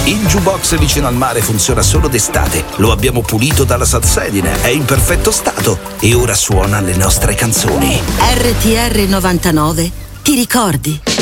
Il jukebox vicino al mare funziona solo d'estate. Lo abbiamo pulito dalla salsedine, è in perfetto stato e ora suona le nostre canzoni. RTR 99, ti ricordi?